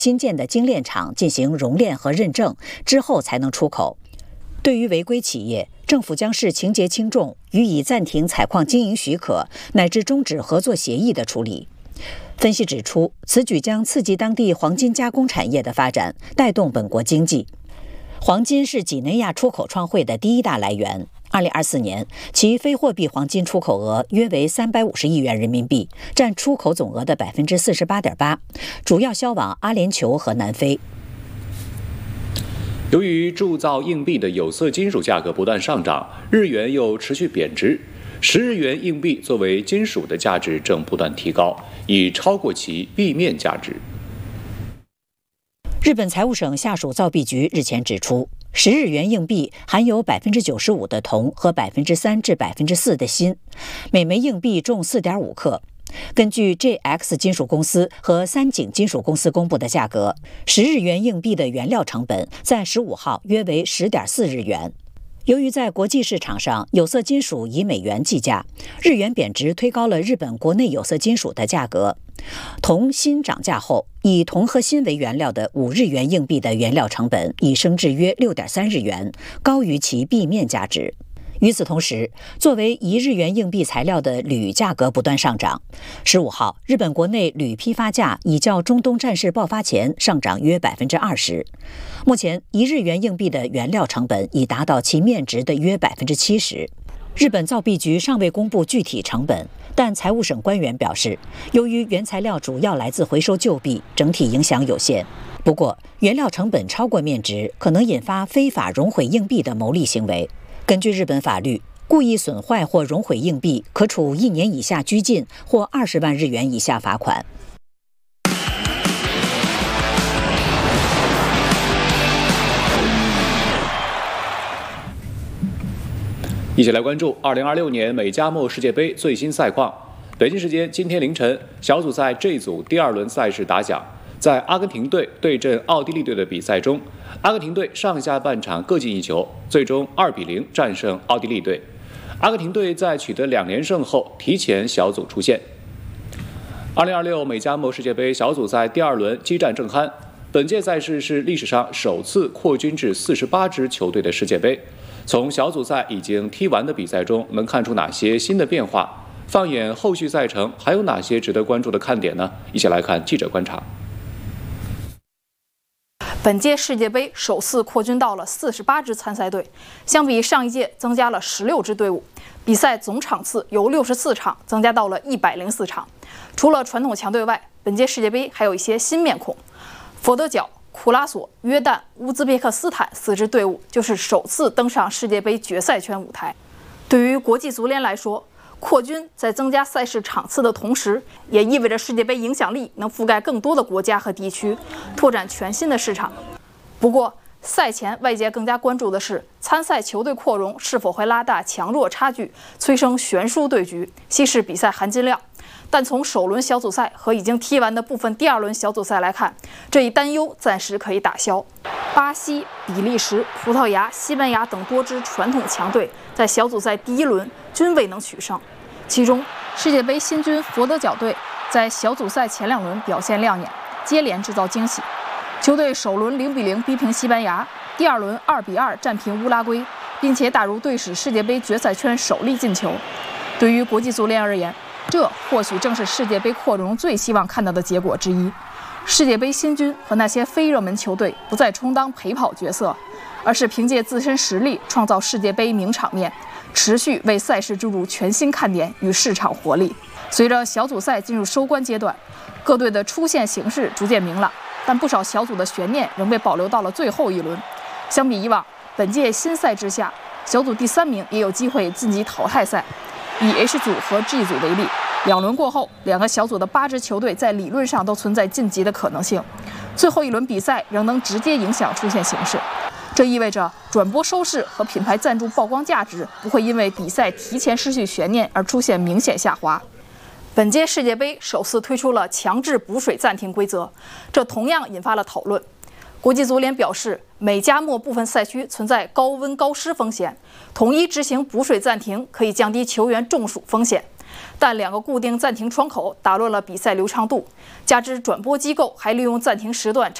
新建的精炼厂进行熔炼和认证之后才能出口。对于违规企业，政府将视情节轻重，予以暂停采矿经营许可，乃至终止合作协议的处理。分析指出，此举将刺激当地黄金加工产业的发展，带动本国经济。黄金是几内亚出口创汇的第一大来源。2024年，其非货币黄金出口额约为350亿元人民币，占出口总额的48.8%，主要销往阿联酋和南非。 由于铸造硬币的有色金属价格不断上涨，日元又持续贬值，10日元硬币作为金属的价值正不断提高，已超过其币面价值。 日本财务省下属造币局日前指出，10日元硬币含有95%的铜和3%至4%的锌，每枚硬币重4.5克。根据 JX 金属公司和三井金属公司公布的价格，10日元硬币的原料成本在15号约为10.4日元。由于在国际市场上有色金属以美元计价，日元贬值推高了日本国内有色金属的价格。铜、锌涨价后，以铜和锌为原料的5日元硬币的原料成本已升至约6.3日元，高于其币面价值。与此同时，作为1日元硬币材料的铝价格不断上涨。15号，日本国内铝批发价已较中东战事爆发前上涨约20%。目前，1日元硬币的原料成本已达到其面值的约70%。日本造币局尚未公布具体成本，但财务省官员表示，由于原材料主要来自回收旧币，整体影响有限。不过，原料成本超过面值，可能引发非法熔毁硬币的牟利行为。根据日本法律，故意损坏或熔毁硬币，可处1年以下拘禁或20万日元以下罚款。 一起来关注2026年美加墨世界杯最新赛况。北京时间今天凌晨，小组赛 G 组第2轮赛事打响。在阿根廷队对阵奥地利队的比赛中，阿根廷队上下半场各进1球，最终2-0战胜奥地利队。阿根廷队在取得2连胜后，提前小组出线。2026美加墨世界杯小组赛第2轮激战正酣。本届赛事是历史上首次扩军至48支球队的世界杯。从小组赛已经踢完的比赛中，能看出哪些新的变化？放眼后续赛程，还有哪些值得关注的看点呢？一起来看记者观察。 本届世界杯首次扩军到了48支参赛队，相比上一届增加了16支队伍，比赛总场次由64场增加到了104场。除了传统强队外，本届世界杯还有一些新面孔。佛得角、库拉索、约旦、乌兹别克斯坦4支队伍就是首次登上世界杯决赛圈舞台。对于国际足联来说，扩军在增加赛事场次的同时，也意味着世界杯影响力能覆盖更多的国家和地区，拓展全新的市场。不过，赛前外界更加关注的是参赛球队扩容是否会拉大强弱差距，催生悬殊对局，稀释比赛含金量。但从首轮小组赛和已经踢完的部分第2轮小组赛来看，这一担忧暂时可以打消。巴西、比利时、葡萄牙、西班牙等多支传统强队在小组赛第1轮均未能取胜，其中世界杯新军佛得角队在小组赛前2轮表现亮眼，接连制造惊喜。球队首轮0-0逼平西班牙，第2轮2-2战平乌拉圭，并且打入队史世界杯决赛圈首粒进球。对于国际足联而言，这或许正是世界杯扩容最希望看到的结果之一。世界杯新军和那些非热门球队不再充当陪跑角色，而是凭借自身实力创造世界杯名场面，持续为赛事注入全新看点与市场活力。随着小组赛进入收官阶段，各队的出线形势逐渐明朗，但不少小组的悬念仍被保留到了最后一轮。相比以往，本届新赛制下，小组第3名也有机会晋级淘汰赛。以 H 组和 G 组为例，2轮过后，2个小组的8支球队在理论上都存在晋级的可能性。最后一轮比赛仍能直接影响出线形势，这意味着转播收视和品牌赞助曝光价值不会因为比赛提前失去悬念而出现明显下滑。本届世界杯首次推出了强制补水暂停规则，这同样引发了讨论。国际足联表示，美加墨部分赛区存在高温高湿风险，统一执行补水暂停可以降低球员中暑风险。 但2个固定暂停窗口打乱了比赛流畅度，加之转播机构还利用暂停时段